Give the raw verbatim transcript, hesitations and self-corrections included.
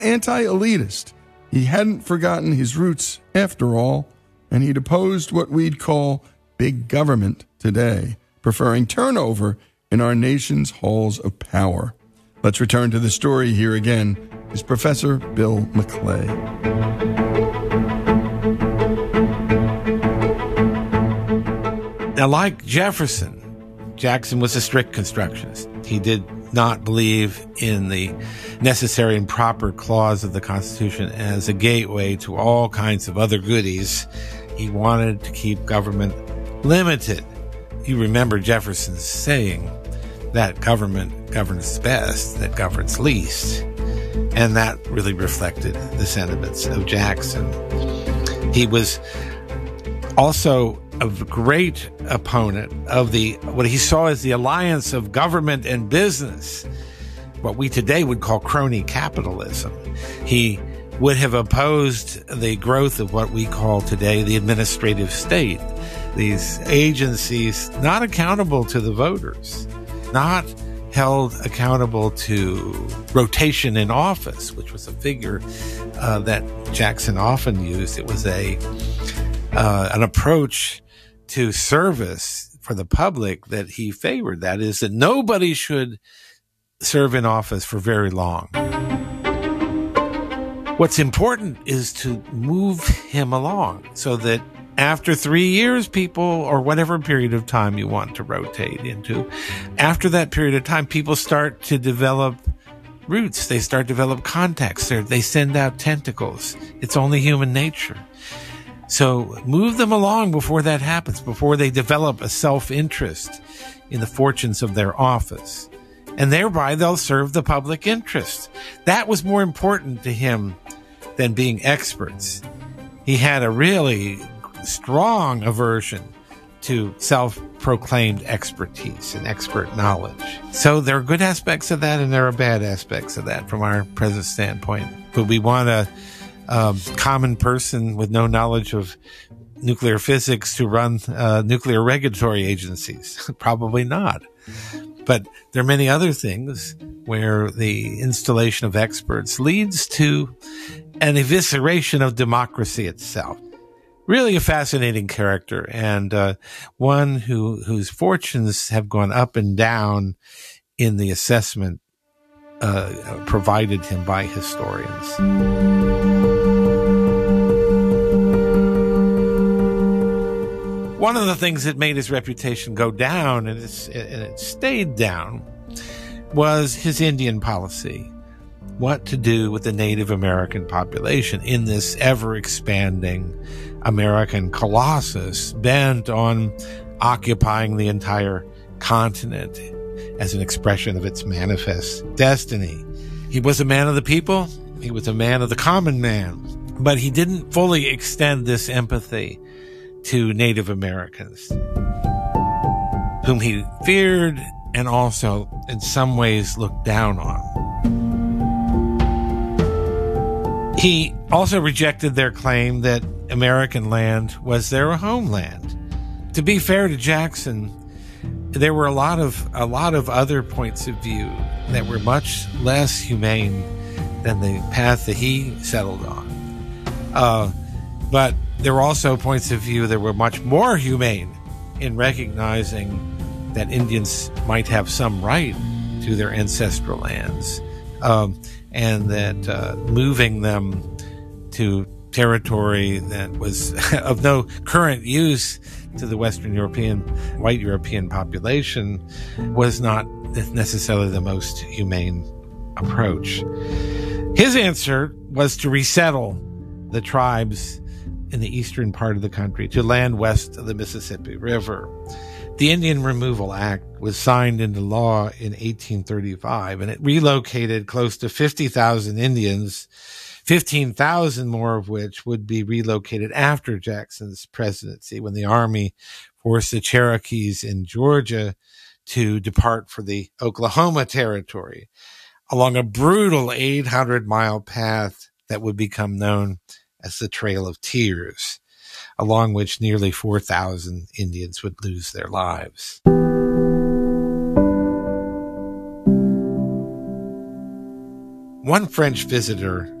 anti-elitist. He hadn't forgotten his roots after all, and he'd opposed what we'd call big government today, preferring turnover in our nation's halls of power. Let's return to the story. Here again is Professor Bill McClay. Now, like Jefferson, Jackson was a strict constructionist. He did not believe in the necessary and proper clause of the Constitution as a gateway to all kinds of other goodies. He wanted to keep government limited. You remember Jefferson's saying that government governs best, that governs least. And that really reflected the sentiments of Jackson. He was also a great opponent of the what he saw as the alliance of government and business, what we today would call crony capitalism. He would have opposed the growth of what we call today the administrative state, these agencies not accountable to the voters, not held accountable to rotation in office, which was a figure uh, that Jackson often used. It was a uh, an approach to service for the public that he favored. That is, that nobody should serve in office for very long. What's important is to move him along so that after three years, people, or whatever period of time you want to rotate into, after that period of time, people start to develop roots. They start to develop contacts. They're, they send out tentacles. It's only human nature. So move them along before that happens, before they develop a self-interest in the fortunes of their office. And thereby they'll serve the public interest. That was more important to him than being experts. He had a really strong aversion to self-proclaimed expertise and expert knowledge. So there are good aspects of that and there are bad aspects of that from our present standpoint. But we want a um, common person with no knowledge of nuclear physics to run uh, nuclear regulatory agencies? Probably not. But there are many other things where the installation of experts leads to an evisceration of democracy itself. Really a fascinating character, and uh, one who whose fortunes have gone up and down in the assessment uh, provided him by historians. One of the things that made his reputation go down, and, it's, and it stayed down, was his Indian policy. What to do with the Native American population in this ever-expanding American colossus bent on occupying the entire continent as an expression of its manifest destiny. He was a man of the people. He was a man of the common man. But he didn't fully extend this empathy to Native Americans, whom he feared and also in some ways looked down on. He also rejected their claim that American land was their homeland. To be fair to Jackson, there were a lot of a lot of other points of view that were much less humane than the path that he settled on. Uh, but there were also points of view that were much more humane in recognizing that Indians might have some right to their ancestral lands, um, and that uh, moving them to territory that was of no current use to the Western European, white European population was not necessarily the most humane approach. His answer was to resettle the tribes in the eastern part of the country, to land west of the Mississippi River. The Indian Removal Act was signed into law in eighteen thirty-five, and it relocated close to fifty thousand Indians, fifteen thousand more of which would be relocated after Jackson's presidency, when the Army forced the Cherokees in Georgia to depart for the Oklahoma Territory along a brutal eight hundred mile path that would become known as the Trail of Tears, along which nearly four thousand Indians would lose their lives. One French visitor